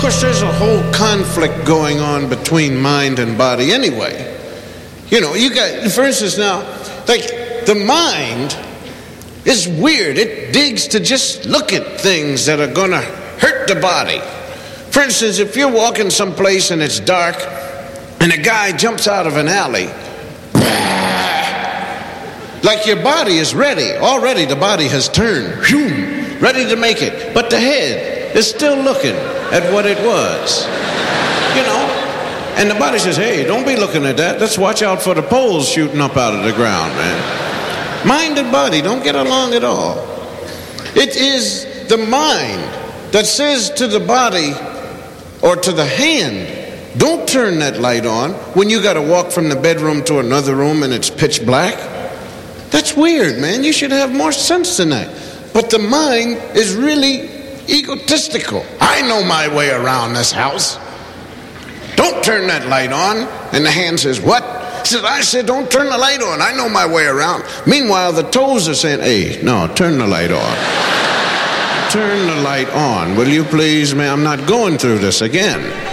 course, there's a whole conflict going on between mind and body anyway. You know, you got, for instance, now, like the mind is weird. It digs to just look at things that are going to hurt the body. For instance, if you're walking someplace and it's dark and a guy jumps out of an alley, like your body is ready. Already the body has turned, ready to make it. But the head is still looking at what it was. You know? And the body says, hey, don't be looking at that. Let's watch out for the poles shooting up out of the ground, man. Mind and body don't get along at all. It is the mind that says to the body or to the hand, don't turn that light on when you got to walk from the bedroom to another room and it's pitch black. That's weird, man. You should have more sense than that. But the mind is really egotistical. I know my way around this house. Don't turn that light on. And the hand says, what? I said, don't turn the light on. I know my way around. Meanwhile, the toes are saying, hey, no, turn the light on. Turn the light on. Will you please, man? I'm not going through this again.